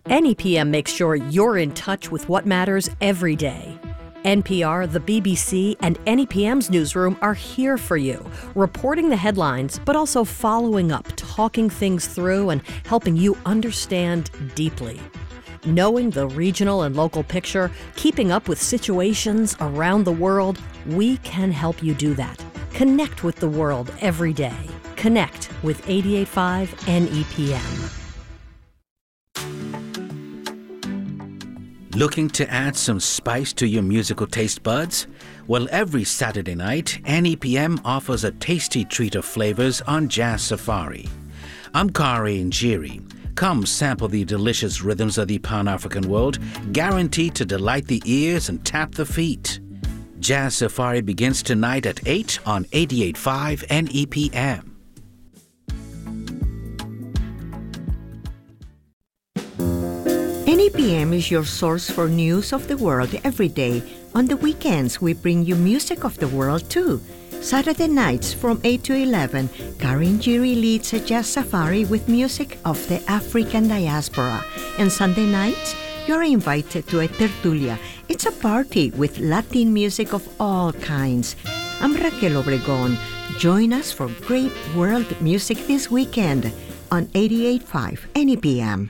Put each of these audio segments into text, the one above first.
NEPM makes sure you're in touch with what matters every day. NPR, the BBC, and NEPM's newsroom are here for you, reporting the headlines, but also following up, talking things through, and helping you understand deeply. Knowing the regional and local picture, keeping up with situations around the world, we can help you do that. Connect with the world every day. Connect with 88.5 NEPM. Looking to add some spice to your musical taste buds? Well, every Saturday night, NEPM offers a tasty treat of flavors on Jazz Safari. I'm Kari Njiri. Come sample the delicious rhythms of the Pan-African world, guaranteed to delight the ears and tap the feet. Jazz Safari begins tonight at 8 on 88.5 NEPM. NEPM is your source for news of the world every day. On the weekends, we bring you music of the world too. Saturday nights from 8 to 11, Karen Njiri leads a jazz safari with music of the African diaspora. And Sunday nights, you're invited to a tertulia. It's a party with Latin music of all kinds. I'm Raquel Obregon. Join us for great world music this weekend on 88.5 NEPM.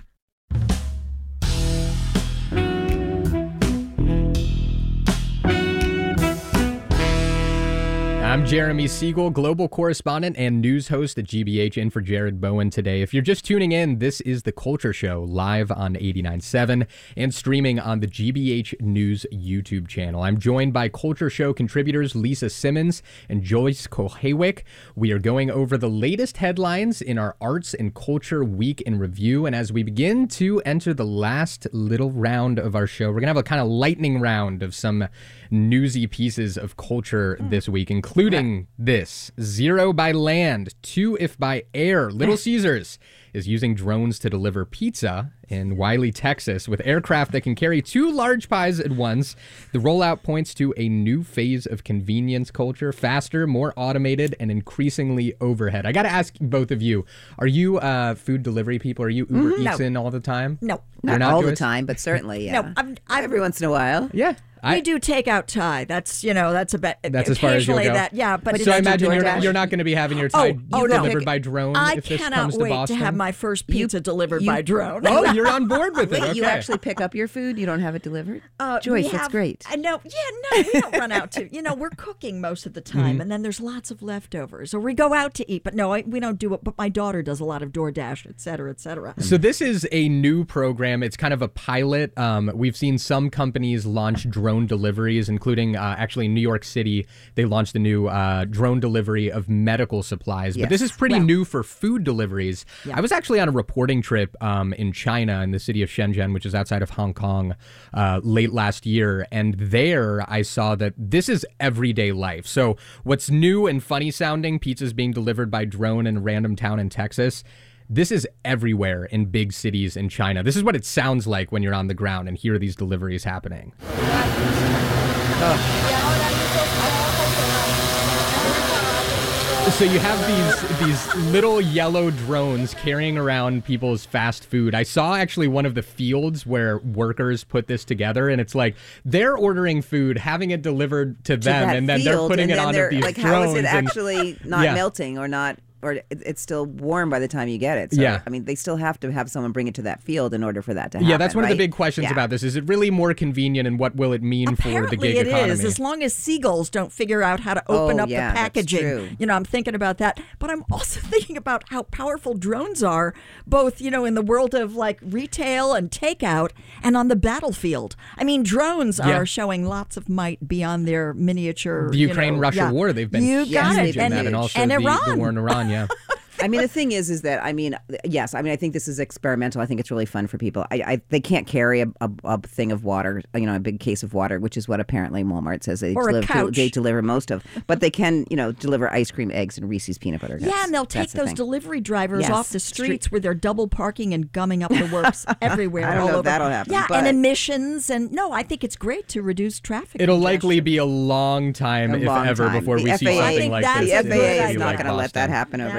I'm Jeremy Siegel, global correspondent and news host at GBH, in for Jared Bowen today. If you're just tuning in, this is The Culture Show, live on 89.7 and streaming on the GBH News YouTube channel. I'm joined by Culture Show contributors Lisa Simmons and Joyce Kohewick. We are going over the latest headlines in our Arts and Culture Week in Review. And as we begin to enter the last little round of our show, we're going to have a kind of lightning round of some newsy pieces of culture this week, including this: 0 by land, 2 if by air. Little Caesars is using drones to deliver pizza in Wiley, Texas, with aircraft that can carry 2 large pies at once. The rollout points to a new phase of convenience culture, faster, more automated, and increasingly overhead. I got to ask both of you, are you food delivery people? Are you Uber Eats in all the time? No. Not all the time, but certainly, yeah. No, I'm every once in a while. Yeah. We do takeout Thai. That's about. That's as far as you'll go. But so I imagine you're not going to be having your Thai delivered by drone. I if this cannot comes to wait Boston. to have my first pizza delivered by drone. Oh, you're on board with it. Wait, Okay. you actually pick up your food? You don't have it delivered? Joyce, that's great. No, we don't run out to. We're cooking most of the time, and then there's lots of leftovers, or we go out to eat. But no, we don't do it. But my daughter does a lot of DoorDash, et cetera, et cetera. So this is a new program. It's kind of a pilot. We've seen some companies launch drone deliveries, including actually in New York City. They launched a new drone delivery of medical supplies. But this is pretty new for food deliveries. Yeah. I was actually on a reporting trip in China, in the city of Shenzhen, which is outside of Hong Kong, late last year. And there I saw that this is everyday life. So what's new and funny sounding, pizzas being delivered by drone in a random town in Texas, this is everywhere in big cities in China. This is what it sounds like when you're on the ground and hear these deliveries happening. So you have these little yellow drones carrying around people's fast food. I saw actually one of the fields where workers put this together, and it's like they're ordering food, having it delivered to them, and then they're putting it onto these drones. How is it actually not melting or not? Or it's still warm by the time you get it. So, I mean, they still have to have someone bring it to that field in order for that to happen. Yeah, that's one of the big questions about this. Is it really more convenient, and what will it mean for the gig economy? Apparently it is, as long as seagulls don't figure out how to open up the packaging. I'm thinking about that. But I'm also thinking about how powerful drones are, both, in the world of like retail and takeout and on the battlefield. I mean, drones are showing lots of might beyond their miniature. The Ukraine-Russia war, they've been huge in that, and also the war in Iran. Yeah. I mean, the thing is that, yes, I think this is experimental. I think it's really fun for people. They can't carry a thing of water, a big case of water, which is what apparently Walmart says they deliver most of. But they can, deliver ice cream, eggs, and Reese's peanut butter cups. Yeah, and they'll take those delivery drivers off the streets where they're double parking and gumming up the works everywhere. I don't know if that'll happen. Yeah, and emissions. And no, I think it's great to reduce traffic It'll congestion. likely be a long time, if ever, before we see something like this. The FAA is not going to let that happen overnight. That's a good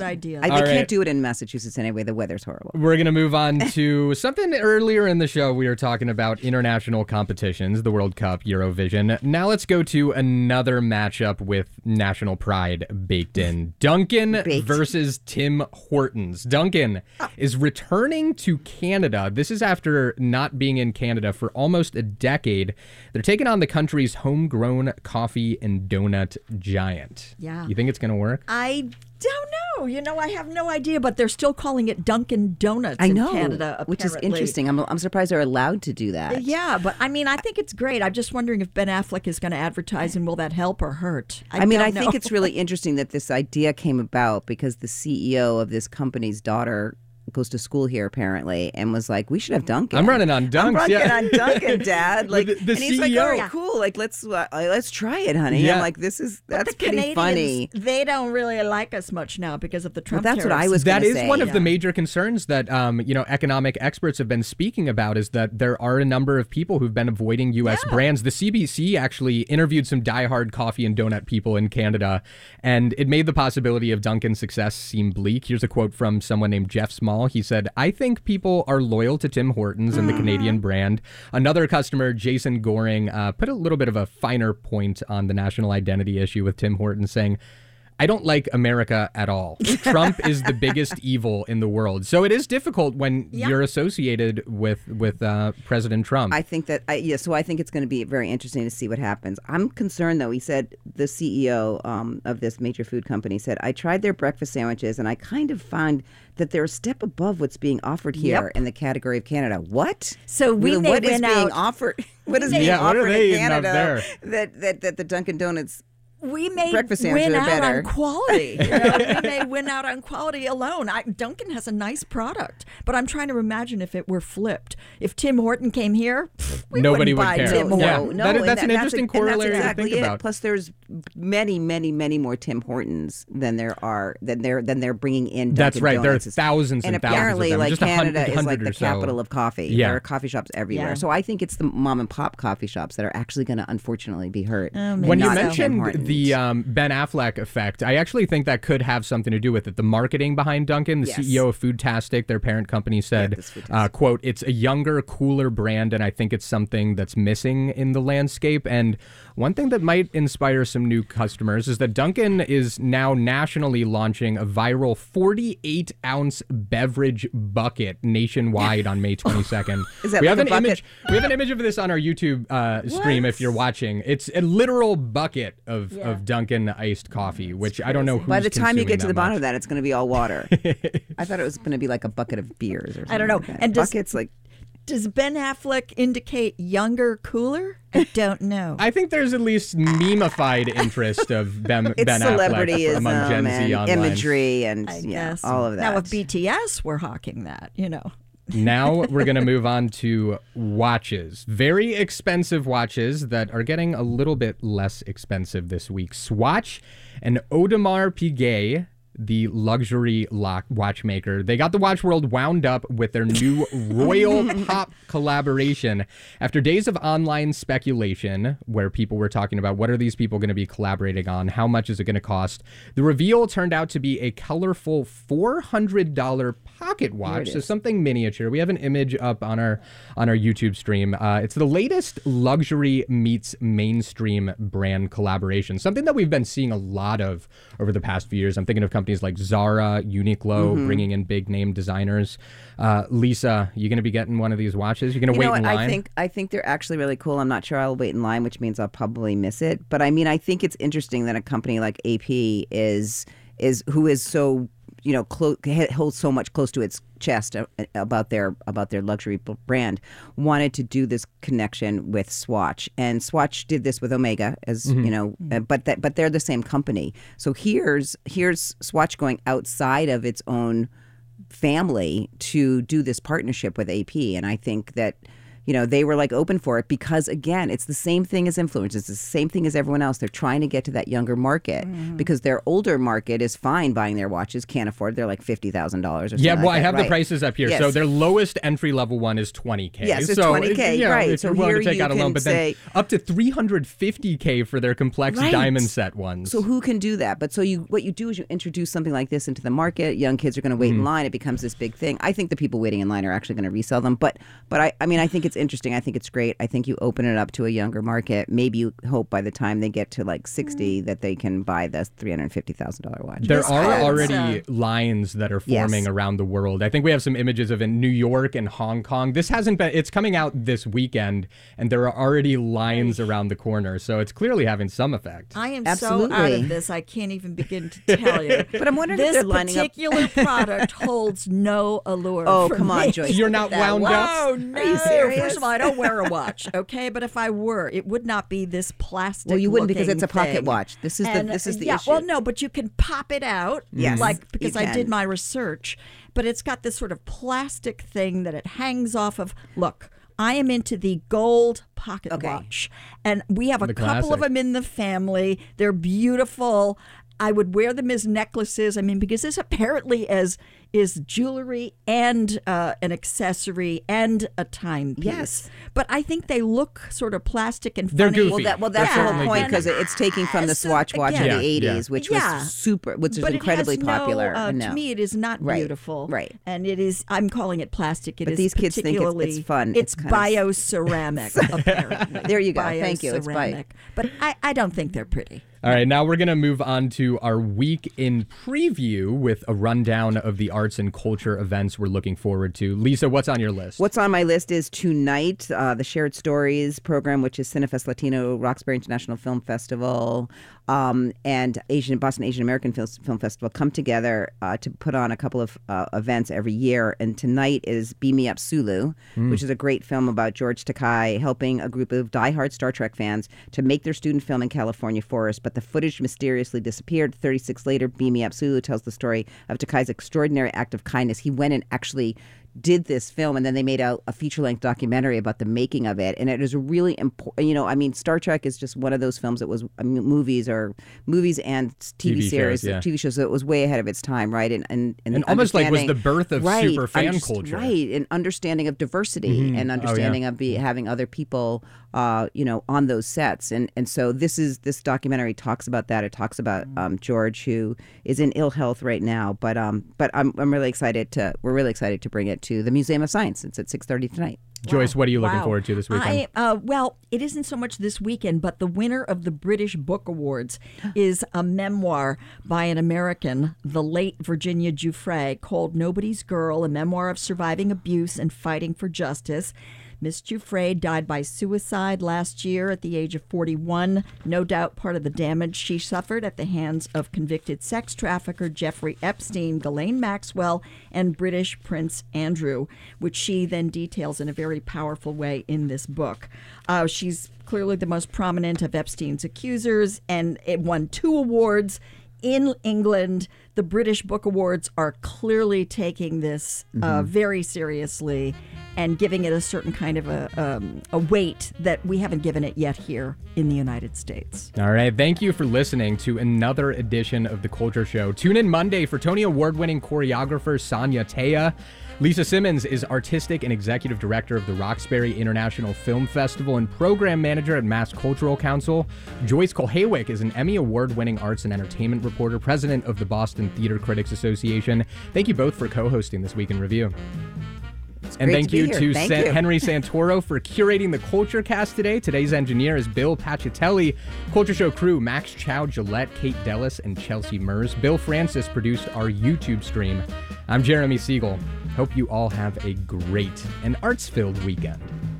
idea. They can't do it in Massachusetts anyway. The weather's horrible. We're going to move on to something earlier in the show. We were talking about international competitions, the World Cup, Eurovision. Now let's go to another matchup with national pride baked in. Dunkin' versus Tim Hortons. Dunkin' is returning to Canada. This is after not being in Canada for almost a decade. They're taking on the country's homegrown coffee and donut giant. Yeah. You think it's going to work? I don't know. I have no idea, but they're still calling it Dunkin' Donuts in Canada, apparently. Which is interesting. I'm surprised they're allowed to do that. Yeah, but I think it's great. I'm just wondering if Ben Affleck is going to advertise, and will that help or hurt? I think it's really interesting that this idea came about because the CEO of this company's daughter goes to school here apparently and was like, we should have Dunkin'. I'm running on Dunkin'. On Dunkin', Dad. Like, the and he's CEO. like, oh, cool. Like, let's try it, honey. Yeah. I'm like, that's pretty funny. They don't really like us much now because of the Trump tariffs. That's what I was going to say. That is one of the the major concerns that economic experts have been speaking about, is that there are a number of people who've been avoiding U.S. brands. The CBC actually interviewed some diehard coffee and donut people in Canada, and it made the possibility of Dunkin's success seem bleak. Here's a quote from someone named Jeff Small. He said, I think people are loyal to Tim Hortons and the Canadian brand. Another customer, Jason Goring, put a little bit of a finer point on the national identity issue with Tim Hortons, saying, I don't like America at all. Trump is the biggest evil in the world. So it is difficult when you're associated with President Trump. I think that, so I think it's going to be very interesting to see what happens. I'm concerned, though. He said, the CEO of this major food company said, I tried their breakfast sandwiches and I kind of found that they're a step above what's being offered here in the category of Canada. What? So what is being offered? What is being offered in Canada that the Dunkin' Donuts we may breakfast win out better. on quality. We may win out on quality alone. Dunkin' has a nice product, but I'm trying to imagine if it were flipped. If Tim Horton came here, nobody would buy care. Tim Horton. That's an interesting corollary to think about. Plus, there's many, many, many more Tim Hortons than there are than they're bringing in. That's right. Donuts. There are thousands and apparently, thousands of them. like Canada is like the so. capital of coffee. Yeah. There are coffee shops everywhere. Yeah. So I think it's the mom and pop coffee shops that are actually going to unfortunately be hurt. When you mentioned the Ben Affleck effect, I actually think that could have something to do with it. The marketing behind Dunkin', the CEO of Foodtastic, their parent company, said, quote, it's a younger, cooler brand, and I think it's something that's missing in the landscape. And one thing that might inspire some new customers is that Dunkin' is now nationally launching a viral 48-ounce beverage bucket nationwide on May 22nd. Is that we like have a an bucket? image. We have an image of this on our YouTube stream if you're watching. It's a literal bucket of Dunkin' iced coffee, which I don't know who's By the time you get to the bottom much. of that, it's going to be all water. I thought it was going to be like a bucket of beers or something. I don't know. Like And buckets like. Does Ben Affleck indicate younger, cooler? I don't know. I think there's at least meme-ified interest of Ben Affleck among Gen Z online. Imagery and all of that. Now, if BTS were hawking that, Now we're going to move on to watches. Very expensive watches that are getting a little bit less expensive this week. Swatch and Audemars Piguet, the luxury watchmaker, they got the watch world wound up with their new Royal Pop collaboration. After days of online speculation, where people were talking about what are these people going to be collaborating on, how much is it going to cost, the reveal turned out to be a colorful $400 pocket watch, so something miniature. We have an image up on our YouTube stream. It's the latest luxury meets mainstream brand collaboration, something that we've been seeing a lot of over the past few years. I'm thinking of companies like Zara, Uniqlo, bringing in big name designers. Lisa, you going to be getting one of these watches? You're going to wait in line? I think they're actually really cool. I'm not sure I'll wait in line, which means I'll probably miss it. But I mean, I think it's interesting that a company like AP is who is so holds so much close to its chest about their luxury brand, wanted to do this connection with Swatch, and Swatch did this with Omega, as but they're the same company. So here's Swatch going outside of its own family to do this partnership with AP, and I think that they were like open for it because, again, it's the same thing as influencers. It's the same thing as everyone else. They're trying to get to that younger market because their older market is fine buying their watches, can't afford. They're like $50,000 or something. Yeah, well, like I have that, the prices up here. Yes. So their lowest entry level one is $20K. Yes, it's $20K, right. If you're willing to take out a loan, but then up to $350K for their complex diamond set ones. So who can do that? But so what you do is you introduce something like this into the market. Young kids are going to wait in line. It becomes this big thing. I think the people waiting in line are actually going to resell them. But I think it's interesting. I think it's great. I think you open it up to a younger market. Maybe you hope by the time they get to like 60 that they can buy the $350,000 watch. There are already lines that are forming around the world. I think we have some images of in New York and Hong Kong. This hasn't been, it's coming out this weekend, and there are already lines around the corner. So it's clearly having some effect. I am so out of this, I can't even begin to tell you. But I'm wondering if they're lining up. This particular product holds no allure. Oh, for come on, me. Joyce. You're not wound up? Oh, no. Are you serious? First of all, I don't wear a watch, okay? But if I were, it would not be this plastic. Well, you wouldn't because it's a pocket thing. Watch. This is the issue. Well, no, but you can pop it out. Yes, because I did my research. But it's got this sort of plastic thing that it hangs off of. Look, I am into the gold pocket watch. And we have a couple of them in the family. They're beautiful. I would wear them as necklaces. I mean, because this apparently is jewelry and an accessory and a timepiece. Yes. But I think they look sort of plastic and They're funny. goofy. Well, that's the whole point because it's taking from the Swatch watch of the 80s, which was which is incredibly popular. To me, it is not beautiful. Right. And it is, I'm calling it plastic. But these kids think it's fun. It's bioceramic, apparently. There you go. Thank you. It's But I don't think they're pretty. All right, now we're going to move on to our week in preview with a rundown of the arts and culture events we're looking forward to. Lisa, what's on your list? What's on my list is tonight, the Shared Stories program, which is Cinefest Latino, Roxbury International Film Festival, and Boston Asian American Film Festival come together to put on a couple of events every year. And tonight is Beam Me Up Sulu, which is a great film about George Takei helping a group of diehard Star Trek fans to make their student film in California forest. But the footage mysteriously disappeared. 36 later, Beam Me Up Sulu tells the story of Takei's extraordinary act of kindness. He went and actually did this film, and then they made a feature-length documentary about the making of it. And it is really important. Star Trek is just one of those films that was movies and TV series, TV shows. So it was way ahead of its time, right? And almost like was the birth of super fan culture, right? And understanding of diversity and understanding of having other people, on those sets. And so this documentary talks about that. It talks about George, who is in ill health right now, but I'm really excited we're really excited to bring it to the Museum of Science. It's at 6:30 tonight. Joyce, what are you looking forward to this weekend? Well, it isn't so much this weekend, but the winner of the British Book Awards is a memoir by an American, the late Virginia Giuffre, called Nobody's Girl, a memoir of surviving abuse and fighting for justice. Miss Giuffre died by suicide last year at the age of 41. No doubt part of the damage she suffered at the hands of convicted sex trafficker Jeffrey Epstein, Ghislaine Maxwell, and British Prince Andrew, which she then details in a very powerful way in this book. She's clearly the most prominent of Epstein's accusers, and it won 2 awards. In England, the British Book Awards are clearly taking this very seriously and giving it a certain kind of a weight that we haven't given it yet here in the United States. All right. Thank you for listening to another edition of The Culture Show. Tune in Monday for Tony Award-winning choreographer Sonia Taya. Lisa Simmons is artistic and executive director of the Roxbury International Film Festival and program manager at Mass Cultural Council. Joyce Kulhaywick is an Emmy Award-winning arts and entertainment reporter, president of the Boston Theater Critics Association. Thank you both for co-hosting this Week in Review. And thank you to Henry Santoro for curating the Culture Cast today. Today's engineer is Bill Pacitelli. Culture Show crew, Max Chow, Gillette, Kate Dellis, and Chelsea Mers. Bill Francis produced our YouTube stream. I'm Jeremy Siegel. Hope you all have a great and arts-filled weekend.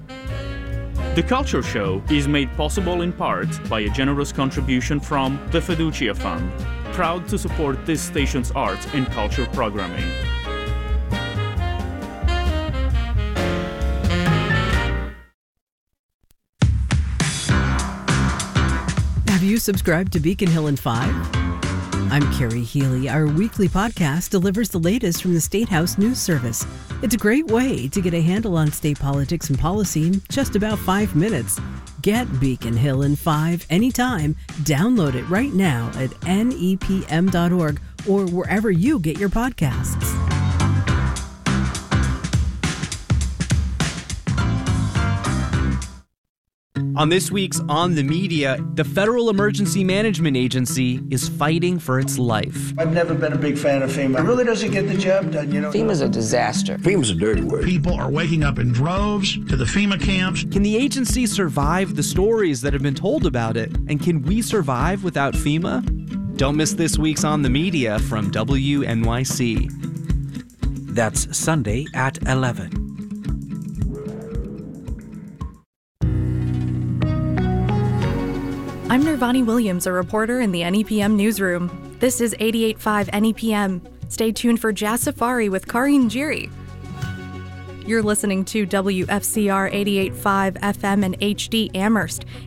The Culture Show is made possible in part by a generous contribution from the Fiducia Fund, proud to support this station's arts and culture programming. Have you subscribed to Beacon Hill in 5? I'm Carrie Healy. Our weekly podcast delivers the latest from the State House News Service. It's a great way to get a handle on state politics and policy in just about 5 minutes. Get Beacon Hill in 5 anytime. Download it right now at nepm.org or wherever you get your podcasts. On this week's On the Media, the Federal Emergency Management Agency is fighting for its life. I've never been a big fan of FEMA. It really doesn't get the job done, you know. FEMA's a disaster. FEMA's a dirty word. People are waking up in droves to the FEMA camps. Can the agency survive the stories that have been told about it? And can we survive without FEMA? Don't miss this week's On the Media from WNYC. That's Sunday at 11. I'm Nirvani Williams, a reporter in the NEPM newsroom. This is 88.5 NEPM. Stay tuned for Jazz Safari with Karine Jiri. You're listening to WFCR 88.5 FM and HD Amherst